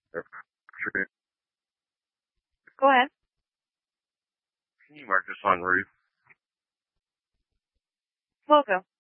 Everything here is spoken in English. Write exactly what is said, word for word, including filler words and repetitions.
Go ahead. Can you mark this on Ruth? Logo.